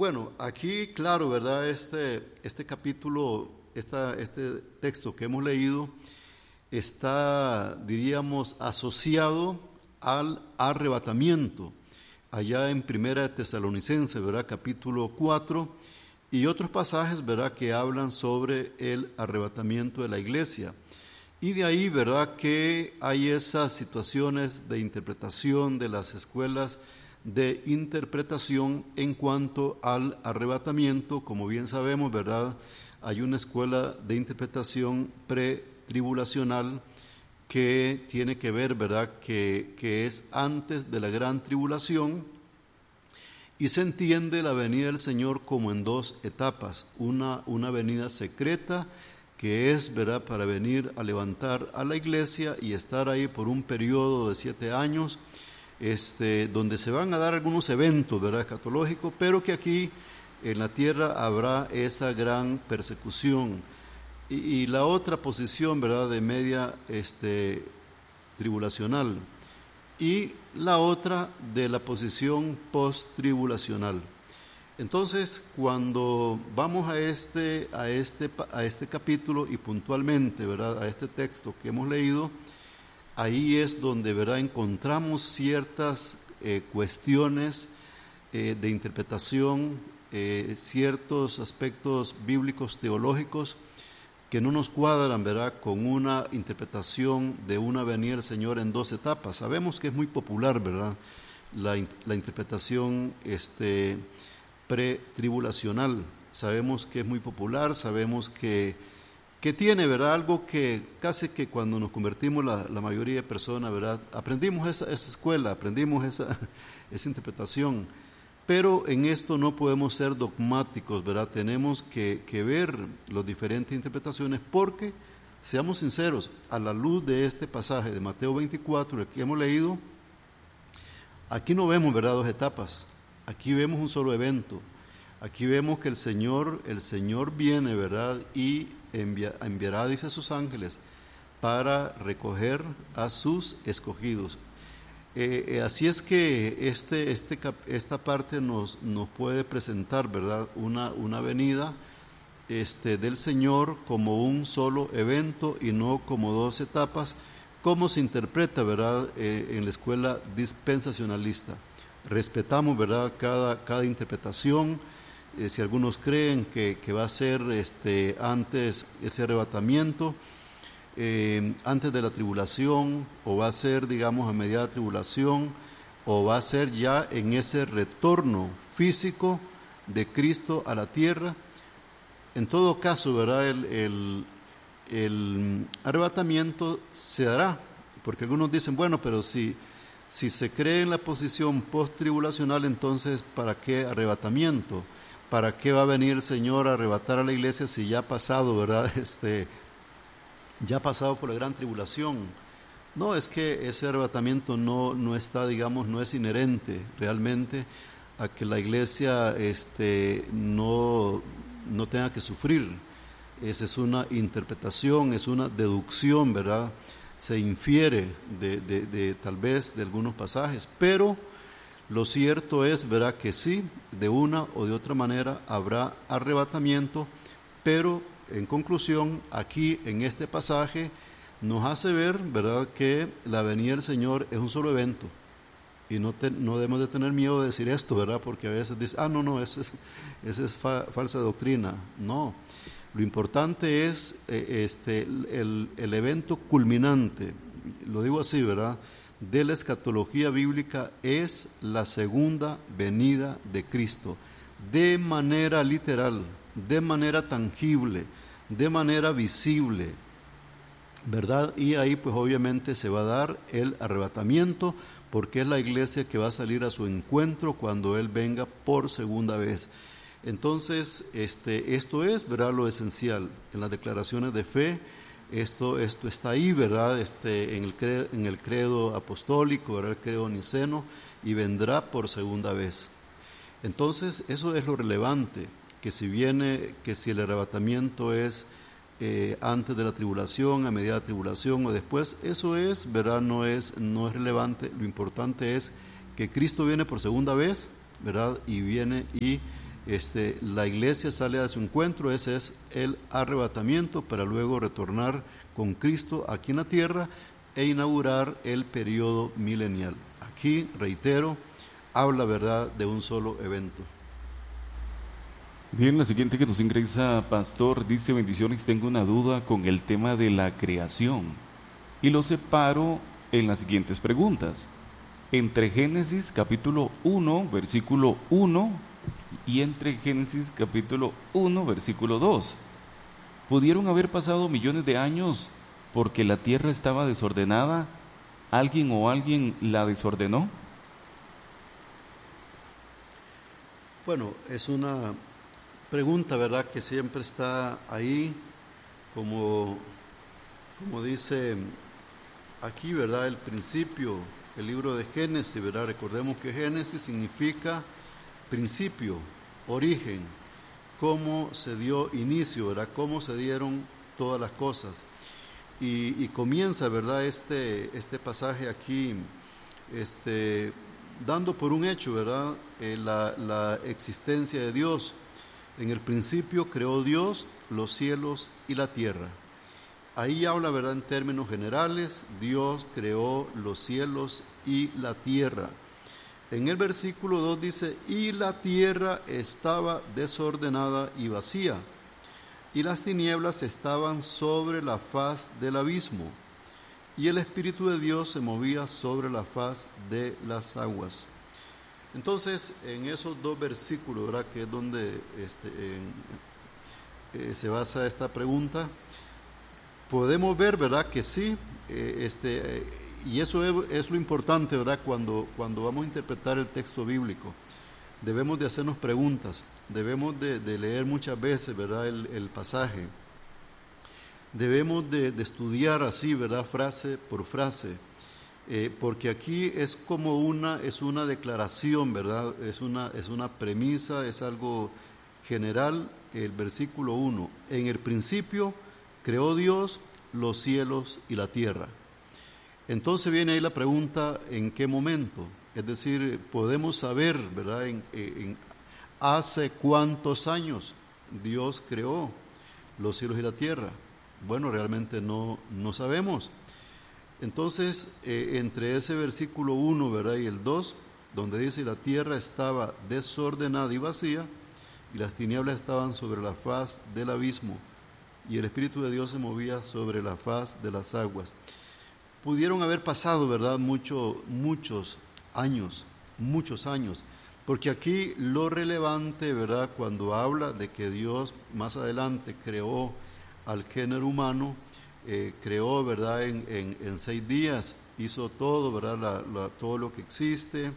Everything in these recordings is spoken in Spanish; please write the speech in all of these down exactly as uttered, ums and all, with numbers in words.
Bueno, aquí, claro, ¿verdad? Este, este capítulo, esta, este texto que hemos leído está, diríamos, asociado al arrebatamiento, allá en Primera de Tesalonicenses, ¿verdad? Capítulo cuatro, y otros pasajes, ¿verdad?, que hablan sobre el arrebatamiento de la iglesia. Y de ahí, ¿verdad?, que hay esas situaciones de interpretación de las escuelas de interpretación en cuanto al arrebatamiento. Como bien sabemos, ¿verdad?, hay una escuela de interpretación pretribulacional que tiene que ver, ¿verdad?, que, que es antes de la gran tribulación, y se entiende la venida del Señor como en dos etapas, una, una venida secreta, que es, ¿verdad?, para venir a levantar a la iglesia y estar ahí por un periodo de siete años, Este, donde se van a dar algunos eventos, ¿verdad?, escatológicos, pero que aquí en la tierra habrá esa gran persecución. Y, y la otra posición, ¿verdad?, de media este, tribulacional, y la otra de la posición post-tribulacional. Entonces, cuando vamos a este, a este, a este capítulo y puntualmente, ¿verdad?, a este texto que hemos leído, ahí es donde, ¿verdad?, encontramos ciertas eh, cuestiones eh, de interpretación, eh, ciertos aspectos bíblicos teológicos que no nos cuadran, ¿verdad?, con una interpretación de una venida del Señor en dos etapas. Sabemos que es muy popular, ¿verdad?, la, la interpretación este, pretribulacional. Sabemos que es muy popular, sabemos que que tiene, ¿verdad?, algo que casi que cuando nos convertimos la, la mayoría de personas, ¿verdad?, aprendimos esa, esa escuela, aprendimos esa, esa interpretación, pero en esto no podemos ser dogmáticos, ¿verdad?, tenemos que, que ver las diferentes interpretaciones, porque, seamos sinceros, a la luz de este pasaje de Mateo veinticuatro, el que hemos leído, aquí no vemos, ¿verdad?, dos etapas, aquí vemos un solo evento. Aquí vemos que el Señor, el Señor viene, ¿verdad?, y envia, enviará, dice, a sus ángeles para recoger a sus escogidos. Eh, eh, así es que este, este, esta parte nos, nos puede presentar, ¿verdad?, una, una venida este, del Señor como un solo evento y no como dos etapas, como se interpreta, ¿verdad?, eh, en la escuela dispensacionalista. Respetamos, ¿verdad?, cada, cada interpretación. Eh, si algunos creen que, que va a ser este, antes ese arrebatamiento, eh, antes de la tribulación, o va a ser, digamos, a mediada tribulación, o va a ser ya en ese retorno físico de Cristo a la tierra. En todo caso, ¿verdad?, el, el, el arrebatamiento se dará, porque algunos dicen, bueno, pero si, si se cree en la posición post-tribulacional, entonces, ¿para qué arrebatamiento? ¿Para qué va a venir el Señor a arrebatar a la iglesia si ya ha pasado, ¿verdad?, este, ya ha pasado por la gran tribulación? No, es que ese arrebatamiento no, no está, digamos, no es inherente realmente a que la iglesia este, no, no tenga que sufrir. Esa es una interpretación, es una deducción, ¿verdad? Se infiere de, de, de tal vez de algunos pasajes, pero lo cierto es, ¿verdad?, que sí, de una o de otra manera habrá arrebatamiento, pero en conclusión, aquí en este pasaje nos hace ver, ¿verdad?, que la venida del Señor es un solo evento, y no, te, no debemos de tener miedo de decir esto, ¿verdad?, porque a veces dicen, ah, no, no, esa es, esa es fa, falsa doctrina. No, lo importante es eh, este, el, el evento culminante, lo digo así, ¿verdad?, de la escatología bíblica, es la segunda venida de Cristo, de manera literal, de manera tangible, de manera visible, ¿verdad? Y ahí pues obviamente se va a dar el arrebatamiento, porque es la iglesia que va a salir a su encuentro cuando Él venga por segunda vez. Entonces, este, esto es, ¿verdad?, lo esencial en las declaraciones de fe. Esto, esto está ahí, ¿verdad?, este, en, el credo, en el credo apostólico, ¿verdad?, el credo niceno, y vendrá por segunda vez. Entonces, eso es lo relevante, que si viene, que si el arrebatamiento es eh, antes de la tribulación, a mediada tribulación o después, eso es, ¿verdad?, no es, no es relevante. Lo importante es que Cristo viene por segunda vez, ¿verdad?, y viene y Este, la iglesia sale a su encuentro, ese es el arrebatamiento, para luego retornar con Cristo aquí en la tierra e inaugurar el periodo milenial. Aquí, reitero, habla, ¿verdad?, de un solo evento. Bien, la siguiente que nos ingresa, pastor, dice: bendiciones, tengo una duda con el tema de la creación y lo separo en las siguientes preguntas. Entre Génesis capítulo uno, versículo uno, y entre Génesis capítulo uno, versículo dos, ¿pudieron haber pasado millones de años porque la tierra estaba desordenada? ¿Alguien o alguien la desordenó? Bueno, es una pregunta, ¿verdad?, que siempre está ahí, como, como dice aquí, ¿verdad?, el principio, el libro de Génesis, ¿verdad? Recordemos que Génesis significa principio, origen, cómo se dio inicio, ¿verdad?, cómo se dieron todas las cosas. Y, y comienza, ¿verdad?, este, este pasaje aquí, este, dando por un hecho, ¿verdad?, eh, la, la existencia de Dios. En el principio creó Dios los cielos y la tierra. Ahí habla, ¿verdad?, en términos generales, Dios creó los cielos y la tierra. En el versículo dos dice: y la tierra estaba desordenada y vacía, y las tinieblas estaban sobre la faz del abismo, y el Espíritu de Dios se movía sobre la faz de las aguas. Entonces, en esos dos versículos, ¿verdad?, que es donde este, en, eh, se basa esta pregunta, podemos ver, ¿verdad?, que sí, eh, este, eh, y eso es, es lo importante, ¿verdad?, cuando, cuando vamos a interpretar el texto bíblico. Debemos de hacernos preguntas, debemos de, de leer muchas veces, ¿verdad?, el, el pasaje. Debemos de, de estudiar así, ¿verdad?, frase por frase. Eh, porque aquí es como una, es una declaración, ¿verdad?, es una, es una premisa, es algo general. El versículo uno: en el principio creó Dios los cielos y la tierra. Entonces viene ahí la pregunta: ¿en qué momento? Es decir, podemos saber, ¿verdad?, en, en, hace cuántos años Dios creó los cielos y la tierra. Bueno, realmente no, no sabemos. Entonces, eh, entre ese versículo uno, ¿verdad?, y el dos, donde dice: la tierra estaba desordenada y vacía, y las tinieblas estaban sobre la faz del abismo, y el Espíritu de Dios se movía sobre la faz de las aguas. Pudieron haber pasado, ¿verdad?, mucho, muchos años, muchos años, porque aquí lo relevante, ¿verdad?, cuando habla de que Dios más adelante creó al género humano, Eh, creó, ¿verdad?, en, en, en seis días, hizo todo, ¿verdad?, la, la, todo lo que existe,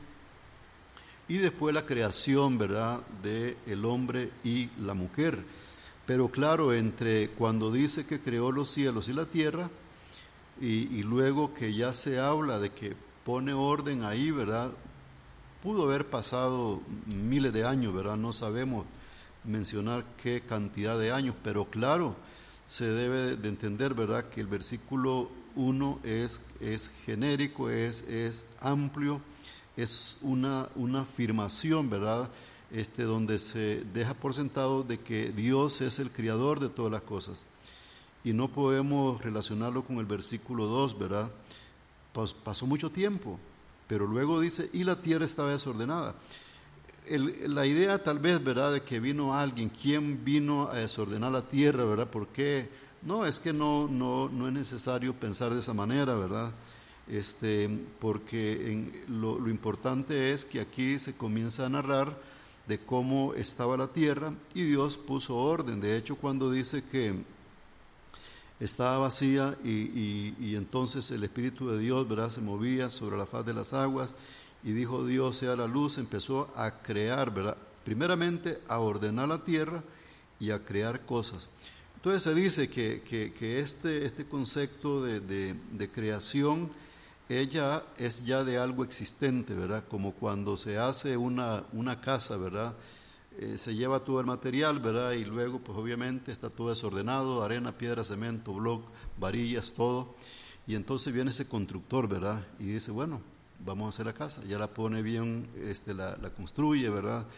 y después la creación, ¿verdad?, de el hombre y la mujer. Pero claro, entre cuando dice que creó los cielos y la tierra, y, y luego que ya se habla de que pone orden ahí, ¿verdad?, pudo haber pasado miles de años, ¿verdad?, no sabemos mencionar qué cantidad de años, pero claro, se debe de entender, ¿verdad?, que el versículo uno es, es genérico, es, es amplio, es una, una afirmación, ¿verdad?, este, donde se deja por sentado de que Dios es el creador de todas las cosas. Y no podemos relacionarlo con el versículo dos, ¿verdad? Pas, pasó mucho tiempo, pero luego dice: y la tierra estaba desordenada. El, la idea tal vez, ¿verdad?, de que vino alguien, ¿quién vino a desordenar la tierra, ¿verdad? ¿Por qué? No, es que no, no, no es necesario pensar de esa manera, ¿verdad? Este, porque en, lo, lo importante es que aquí se comienza a narrar de cómo estaba la tierra y Dios puso orden. De hecho, cuando dice que estaba vacía y, y, y entonces el Espíritu de Dios, ¿verdad?, se movía sobre la faz de las aguas, y dijo Dios: sea la luz, empezó a crear, ¿verdad?, primeramente a ordenar la tierra y a crear cosas. Entonces se dice que, que, que este, este concepto de, de, de creación ella es ya de algo existente, ¿verdad?, como cuando se hace una, una casa, ¿verdad?, eh, se lleva todo el material, ¿verdad?, y luego pues obviamente está todo desordenado: arena, piedra, cemento, bloc, varillas, todo, y entonces viene ese constructor, ¿verdad?, y dice: bueno, vamos a hacer la casa, ya la pone bien, este, la, la construye, ¿verdad?,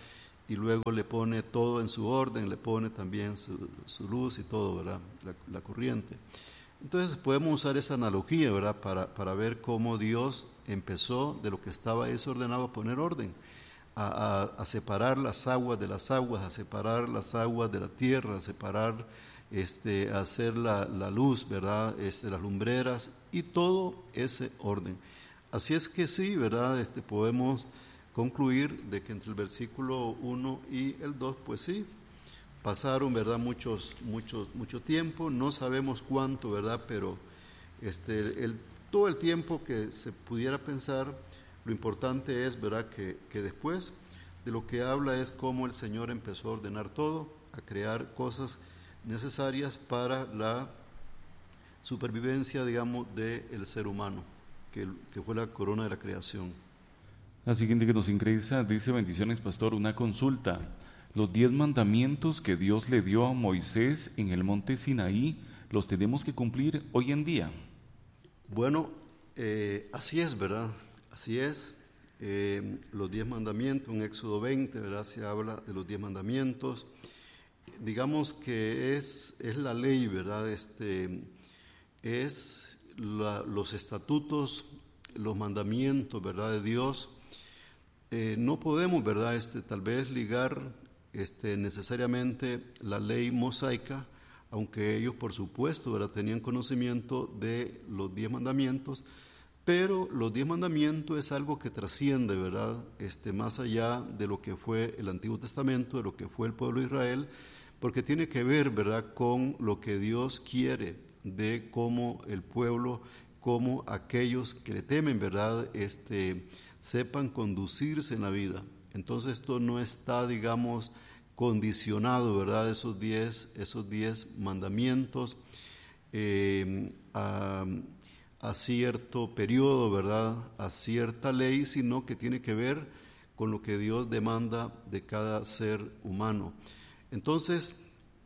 y luego le pone todo en su orden, le pone también su, su luz y todo, ¿verdad? La, la corriente. Entonces podemos usar esa analogía, ¿verdad? Para, para ver cómo Dios empezó de lo que estaba desordenado a poner orden, a, a, a separar las aguas de las aguas, a separar las aguas de la tierra, a separar, este, a hacer la, la luz, ¿verdad? Este, las lumbreras y todo ese orden. Así es que sí, ¿verdad? Este, podemos concluir de que entre el versículo uno y el dos, pues sí, pasaron, ¿verdad? Muchos, muchos, mucho tiempo, no sabemos cuánto, ¿verdad? Pero este, el, todo el tiempo que se pudiera pensar, lo importante es, ¿verdad? Que, que después de lo que habla es cómo el Señor empezó a ordenar todo, a crear cosas necesarias para la supervivencia, digamos, del ser humano, que, que fue la corona de la creación. La siguiente que nos ingresa dice: bendiciones, pastor, una consulta. Los diez mandamientos que Dios le dio a Moisés en el monte Sinaí, ¿los tenemos que cumplir hoy en día? Bueno, eh, así es, ¿verdad? Así es. Eh, los diez mandamientos, en Éxodo veinte, ¿verdad? Se habla de los diez mandamientos. Digamos que es, es la ley, ¿verdad? Este, es la, los estatutos, los mandamientos, ¿verdad? De Dios. Eh, no podemos, ¿verdad? Este, tal vez ligar este, necesariamente la ley mosaica, aunque ellos, por supuesto, ¿verdad? Tenían conocimiento de los diez mandamientos, pero los diez mandamientos es algo que trasciende, ¿verdad? Este, más allá de lo que fue el Antiguo Testamento, de lo que fue el pueblo de Israel, porque tiene que ver, ¿verdad?, con lo que Dios quiere de cómo el pueblo, cómo aquellos que le temen, ¿verdad?, este, sepan conducirse en la vida. Entonces esto no está, digamos, condicionado, ¿verdad?, esos diez, esos diez mandamientos eh, a, a cierto periodo, ¿verdad?, a cierta ley, sino que tiene que ver con lo que Dios demanda de cada ser humano. Entonces,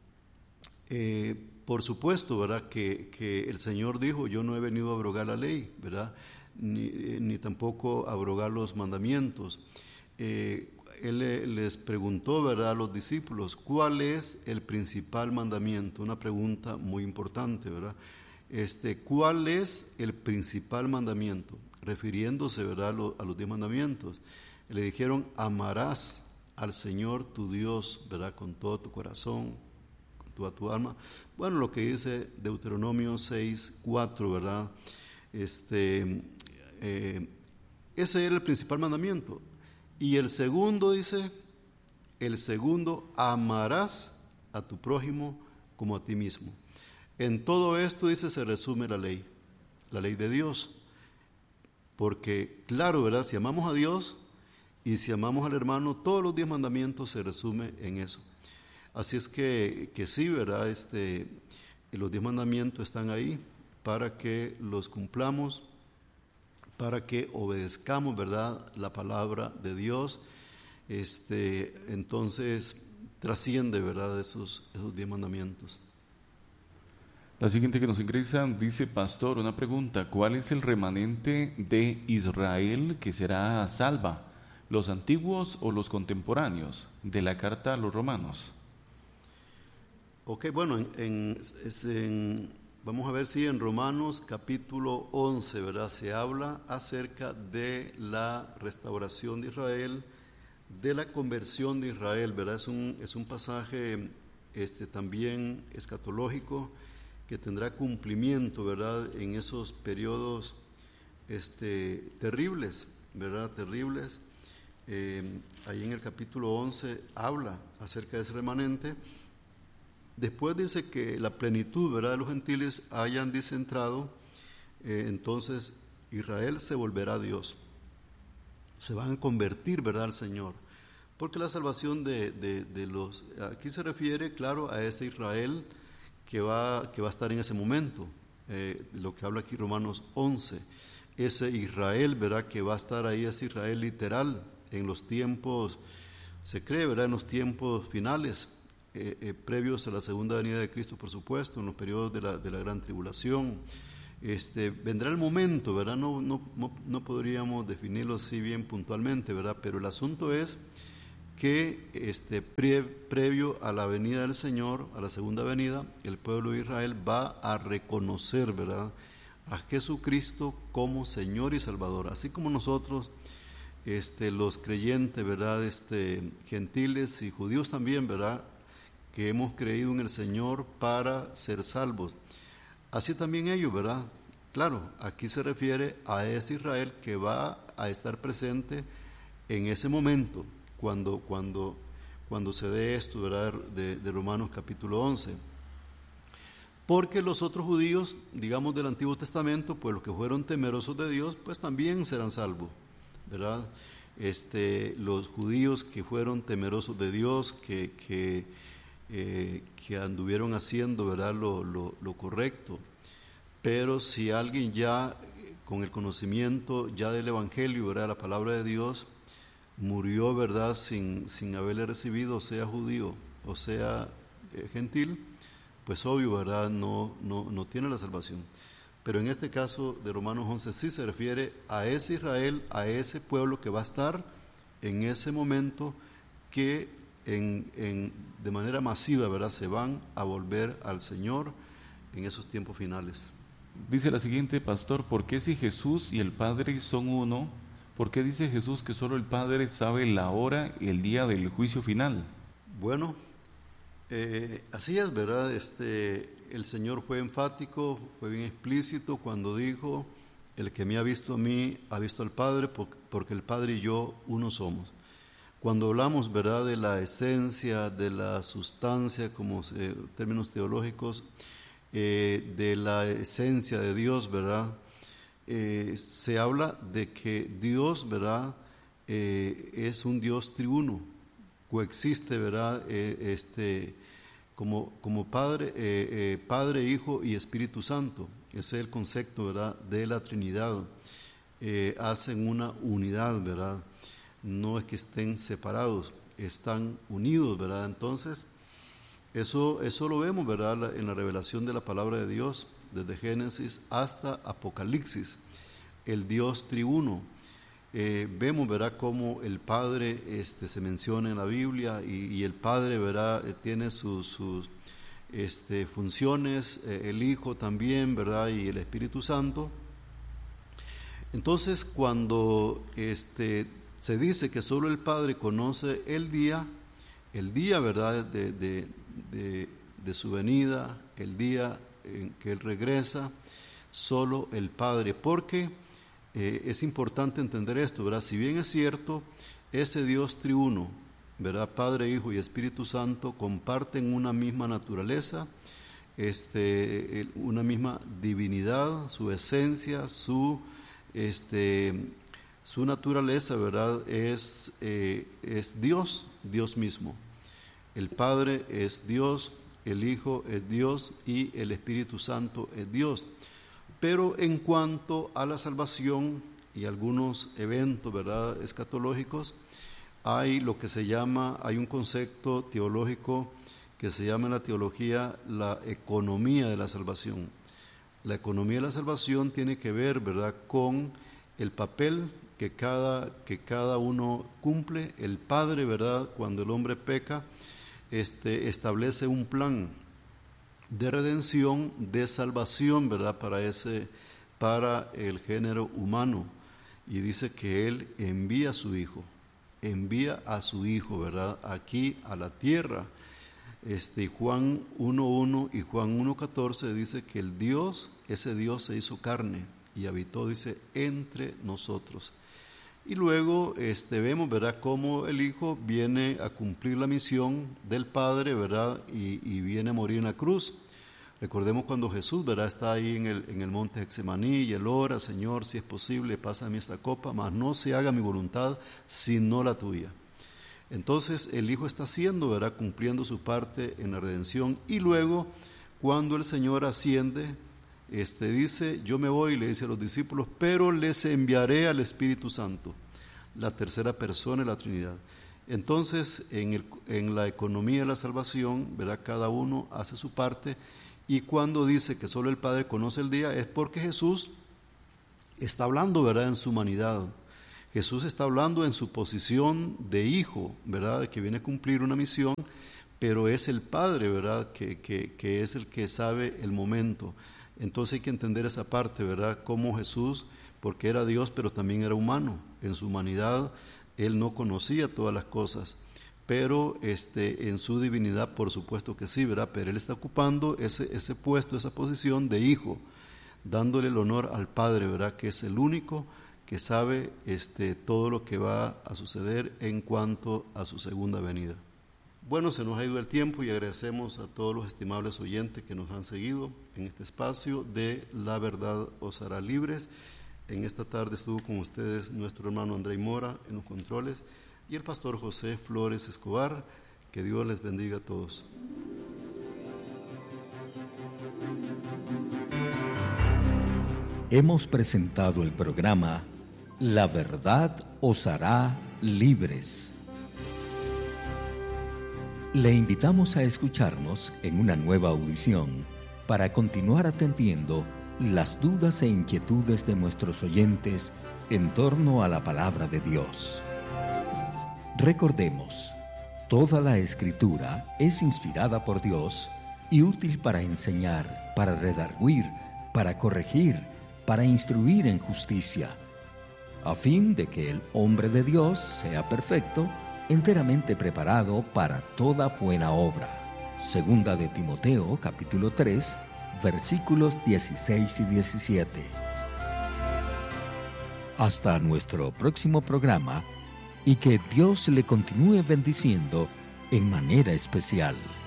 eh, por supuesto, ¿verdad?, que, que el Señor dijo: yo no he venido a abrogar la ley, ¿verdad?, ni, eh, ni tampoco a abrogar los mandamientos. Eh, él les preguntó, ¿verdad?, a los discípulos: ¿cuál es el principal mandamiento? Una pregunta muy importante, ¿verdad? Este, ¿cuál es el principal mandamiento? Refiriéndose, ¿verdad?, a, lo, a los diez mandamientos. Le dijeron: amarás al Señor tu Dios, ¿verdad?, con todo tu corazón, con toda tu alma. Bueno, lo que dice Deuteronomio seis, cuatro, ¿verdad? Este, eh, ese era el principal mandamiento. Y el segundo dice, el segundo, amarás a tu prójimo como a ti mismo. En todo esto, dice, se resume la ley, la ley de Dios. Porque, claro, ¿verdad?, si amamos a Dios y si amamos al hermano, todos los diez mandamientos se resumen en eso. Así es que, que sí, ¿verdad?, este, los diez mandamientos están ahí para que los cumplamos, para que obedezcamos, ¿verdad?, la palabra de Dios. Este, entonces trasciende, ¿verdad?, esos, esos diez mandamientos. La siguiente que nos ingresa dice: pastor, una pregunta: ¿cuál es el remanente de Israel que será salva? ¿Los antiguos o los contemporáneos? De la carta a los romanos. Ok, bueno, en, en, en, vamos a ver si en Romanos capítulo once, ¿verdad?, se habla acerca de la restauración de Israel, de la conversión de Israel, ¿verdad? Es un, es un pasaje este, también escatológico que tendrá cumplimiento, ¿verdad?, en esos periodos este, terribles, ¿verdad?, terribles. Eh, ahí en el capítulo once habla acerca de ese remanente. Después dice que la plenitud, ¿verdad?, de los gentiles hayan entrado, eh, entonces Israel se volverá a Dios, se van a convertir, ¿verdad?, al Señor, porque la salvación de, de, de los, aquí se refiere, claro, a ese Israel que va, que va a estar en ese momento, eh, lo que habla aquí Romanos once, ese Israel, ¿verdad?, que va a estar ahí, ese Israel literal, en los tiempos, se cree, ¿verdad?, en los tiempos finales, eh, eh, previos a la segunda venida de Cristo, por supuesto, en los periodos de la, de la gran tribulación. Este, vendrá el momento, ¿verdad?, no, no, no, no podríamos definirlo así bien puntualmente, ¿verdad?, pero el asunto es que este, pre, previo a la venida del Señor, a la segunda venida, el pueblo de Israel va a reconocer, ¿verdad?, a Jesucristo como Señor y Salvador, así como nosotros, este, los creyentes, ¿verdad?, este, gentiles y judíos también, ¿verdad?, que hemos creído en el Señor para ser salvos. Así también ellos, ¿verdad? Claro, aquí se refiere a ese Israel que va a estar presente en ese momento, cuando, cuando, cuando se dé esto, ¿verdad?, de, de Romanos capítulo once. Porque los otros judíos, digamos del Antiguo Testamento, pues los que fueron temerosos de Dios, pues también serán salvos, ¿verdad? Este, los judíos que fueron temerosos de Dios, que, que, eh, que anduvieron haciendo, ¿verdad?, lo, lo, lo correcto. Pero si alguien ya con el conocimiento ya del Evangelio, ¿verdad?, la palabra de Dios, murió, ¿verdad?, sin, sin haberle recibido, o sea judío, o sea eh, gentil, pues obvio, ¿verdad?, no, no, no tiene la salvación. Pero en este caso de Romanos once sí se refiere a ese Israel, a ese pueblo que va a estar en ese momento que en, en, de manera masiva, ¿verdad?, se van a volver al Señor en esos tiempos finales. Dice la siguiente, pastor, ¿por qué si Jesús y el Padre son uno, por qué dice Jesús que solo el Padre sabe la hora y el día del juicio final? Bueno, eh, así es, ¿verdad? Este, el Señor fue enfático, fue bien explícito cuando dijo, el que me ha visto a mí, ha visto al Padre, porque el Padre y yo uno somos. Cuando hablamos, ¿verdad?, de la esencia, de la sustancia, como eh, términos teológicos, eh, de la esencia de Dios, ¿verdad?, eh, se habla de que Dios, ¿verdad?, eh, es un Dios triuno, coexiste, ¿verdad?, eh, este, como, como Padre, eh, eh, Padre, Hijo y Espíritu Santo. Ese es el concepto, ¿verdad?, de la Trinidad. Eh, hacen una unidad, ¿verdad?, no es que estén separados, están unidos, ¿verdad? Entonces, eso, eso lo vemos, ¿verdad?, en la revelación de la palabra de Dios, desde Génesis hasta Apocalipsis, el Dios triuno. Eh, vemos, ¿verdad?, cómo el Padre este, se menciona en la Biblia y, y el Padre, ¿verdad?, eh, tiene sus, sus este, funciones, eh, el Hijo también, ¿verdad?, y el Espíritu Santo. Entonces, cuando este, se dice que solo el Padre conoce el día, el día, ¿verdad?, de, de, de, de su venida, el día en que Él regresa, solo el Padre, porque eh, es importante entender esto, ¿verdad? Si bien es cierto, ese Dios triuno, ¿verdad?, Padre, Hijo y Espíritu Santo, comparten una misma naturaleza, este, una misma divinidad, su esencia, su... Este, su naturaleza, ¿verdad?, es, eh, es Dios, Dios mismo. El Padre es Dios, el Hijo es Dios y el Espíritu Santo es Dios. Pero en cuanto a la salvación y algunos eventos, ¿verdad?, escatológicos, hay lo que se llama, hay un concepto teológico que se llama en la teología la economía de la salvación. La economía de la salvación tiene que ver, ¿verdad?, con el papel que cada, que cada uno cumple. El Padre, ¿verdad?, cuando el hombre peca, este, establece un plan de redención, de salvación, ¿verdad?, para, ese, para el género humano. Y dice que Él envía a su Hijo, envía a su Hijo, ¿verdad?, aquí a la tierra. Este, Juan uno uno y Juan uno catorce dice que el Dios, ese Dios se hizo carne y habitó, dice, entre nosotros. Y luego este, vemos, ¿verdad?, cómo el Hijo viene a cumplir la misión del Padre, ¿verdad?, y, y viene a morir en la cruz. Recordemos cuando Jesús, ¿verdad?, está ahí en el, en el monte Getsemaní y Él ora, Señor, si es posible, pásame esta copa, mas no se haga mi voluntad, sino la tuya. Entonces el Hijo está haciendo, ¿verdad?, cumpliendo su parte en la redención. Y luego, cuando el Señor asciende, este, dice, yo me voy, le dice a los discípulos, pero les enviaré al Espíritu Santo, la tercera persona de la Trinidad. Entonces, en, el, en la economía de la salvación, ¿verdad?, cada uno hace su parte. Y cuando dice que solo el Padre conoce el día, es porque Jesús está hablando, ¿verdad?, en su humanidad. Jesús está hablando en su posición de hijo, ¿verdad? Que viene a cumplir una misión, pero es el Padre, ¿verdad? Que, que, que es el que sabe el momento. Entonces hay que entender esa parte, ¿verdad? Como Jesús, porque era Dios, pero también era humano. En su humanidad, Él no conocía todas las cosas, pero este, en su divinidad, por supuesto que sí, ¿verdad? Pero Él está ocupando ese, ese puesto, esa posición de hijo, dándole el honor al Padre, ¿verdad? Que es el único que sabe este, todo lo que va a suceder en cuanto a su segunda venida. Bueno, se nos ha ido el tiempo y agradecemos a todos los estimables oyentes que nos han seguido en este espacio de La Verdad os hará libres. En esta tarde estuvo con ustedes nuestro hermano André Mora en los controles y el pastor José Flores Escobar. Que Dios les bendiga a todos. Hemos presentado el programa La Verdad os hará libres. Le invitamos a escucharnos en una nueva audición para continuar atendiendo las dudas e inquietudes de nuestros oyentes en torno a la palabra de Dios. Recordemos, toda la Escritura es inspirada por Dios y útil para enseñar, para redarguir, para corregir, para instruir en justicia, a fin de que el hombre de Dios sea perfecto, enteramente preparado para toda buena obra. Segunda de Timoteo, capítulo tres, versículos dieciséis y diecisiete. Hasta nuestro próximo programa y que Dios le continúe bendiciendo en manera especial.